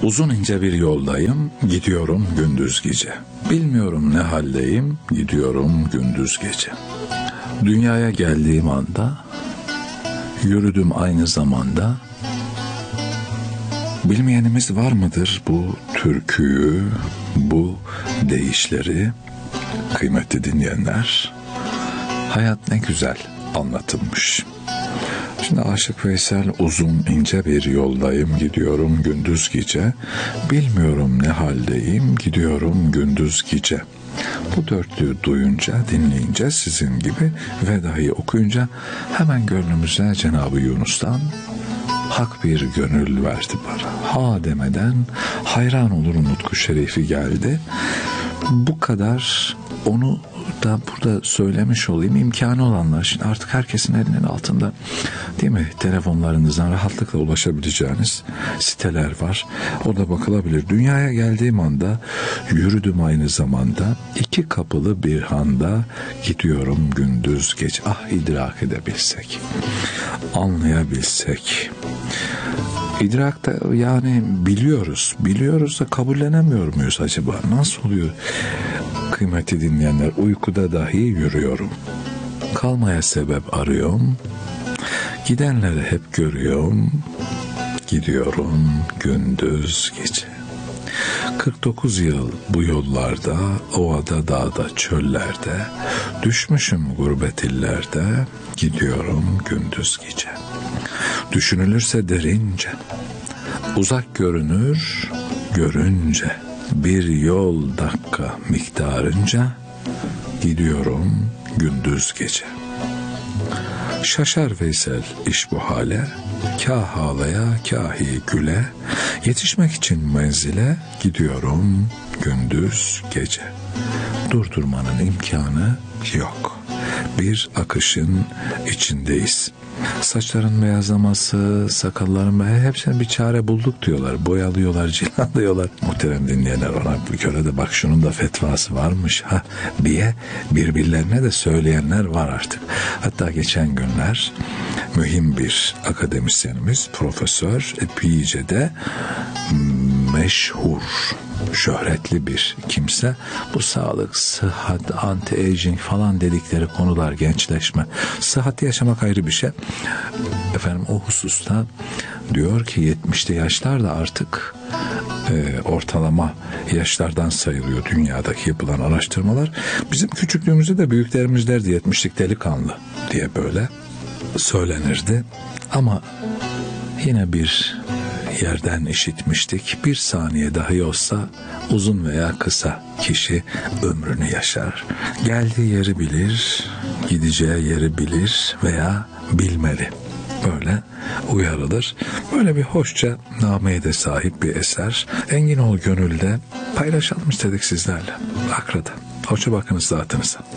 Uzun ince bir yoldayım, gidiyorum gündüz gece. Bilmiyorum ne haldeyim, gidiyorum gündüz gece. Dünyaya geldiğim anda, yürüdüm aynı zamanda. Bilmeyenimiz var mıdır bu türküyü, bu deyişleri? Kıymetli dinleyenler, hayat ne güzel anlatılmış. Şimdi Aşık Veysel, uzun ince bir yoldayım, gidiyorum gündüz gece. Bilmiyorum ne haldeyim, gidiyorum gündüz gece. Bu dörtlüğü duyunca, dinleyince, sizin gibi vedayı okuyunca hemen gönlümüze Cenab-ı Yunus'tan hak bir gönül verdi bana. Ha demeden hayran olur nutku şerifi geldi. Bu kadar, onu da burada söylemiş olayım. İmkanı olanlar, şimdi artık herkesin elinin altında, değil mi, telefonlarınızdan rahatlıkla ulaşabileceğiniz siteler var. Orada bakılabilir. Dünyaya geldiğim anda, yürüdüm aynı zamanda, iki kapılı bir handa, gidiyorum gündüz gece. Ah, idrak edebilsek, anlayabilsek. İdrakta yani biliyoruz da kabullenemiyor muyuz acaba? Nasıl oluyor? Kıymetli dinleyenler, uykuda dahi yürüyorum. Kalmaya sebep arıyorum. Gidenleri hep görüyorum. Gidiyorum gündüz gece. 49 yıl bu yollarda, ovada, dağda, çöllerde, düşmüşüm gurbet illerde, gidiyorum gündüz gece. Düşünülürse derince, uzak görünür görünce, bir yol dakika miktarınca, gidiyorum gündüz gece. Şaşar Veysel iş bu hale, kâh ağlaya kâhi güle, yetişmek için menzile, gidiyorum gündüz gece. Durdurmanın imkanı yok. Bir akışın içindeyiz. Saçların beyazlaması, sakalların hepsine bir çare bulduk diyorlar. Boyalıyorlar, cilalıyorlar. Muhterem dinleyenler, ona bir göre de bak şunun da fetvası varmış ha diye birbirlerine de söyleyenler var artık. Hatta geçen günler mühim bir akademisyenimiz, profesör, epeyce de meşhur, şöhretli bir kimse, bu sağlık, sıhhat, anti-aging falan dedikleri konular, gençleşme, sıhhatli yaşamak ayrı bir şey. Efendim, o hususta diyor ki 70'li yaşlar da artık ortalama yaşlardan sayılıyor dünyadaki yapılan araştırmalar. Bizim küçüklüğümüzde de büyüklerimiz derdi 70'lik delikanlı diye böyle söylenirdi. Ama yine bir yerden işitmiştik. Bir saniye dahi olsa, uzun veya kısa, kişi ömrünü yaşar. Geldiği yeri bilir, gideceği yeri bilir veya bilmeli. Böyle uyarılır. Böyle bir hoşça nameye de sahip bir eser. Engin ol gönülde paylaşalım istedik sizlerle. Akrada. Hoşça bakınız zatınıza.